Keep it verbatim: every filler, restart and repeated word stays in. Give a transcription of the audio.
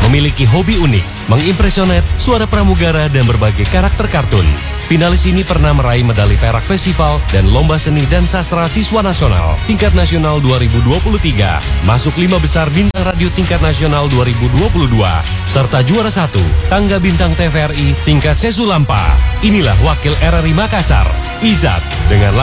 Memiliki hobi unik, mengimpresionet, suara pramugara, dan berbagai karakter kartun. Finalis ini pernah meraih medali perak festival dan lomba seni dan sastra siswa nasional tingkat nasional dua ribu dua puluh tiga, masuk lima besar bintang radio tingkat nasional dua ribu dua puluh dua, serta juara satu tangga bintang T V R I tingkat Sesulampa. Inilah wakil R R I Makassar, Izat, dengan